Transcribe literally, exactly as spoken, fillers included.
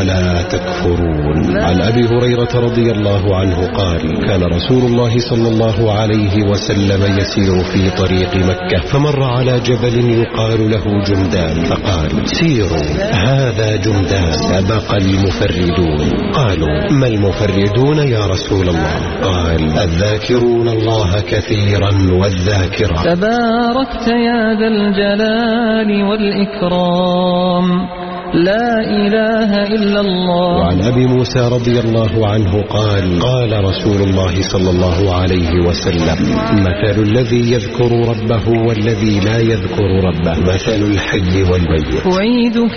ولا تكفرون. عن أبي هريرة رضي الله عنه قال: كان رسول الله صلى الله عليه وسلم يسير في طريق مكة فمر على جبل يقال له جمدان فقال: سيروا هذا جمدان سبق المفردون. قالوا: ما المفردون يا رسول الله؟ قال: الذاكرون الله كثيرا والذاكرات. تباركت يا ذا الجلال والإكرام، لا إله إلا الله. وعن أبي موسى رضي الله عنه قال: قال رسول الله صلى الله عليه وسلم: مثل الذي يذكر ربه والذي لا يذكر ربه مثل الحي والميت.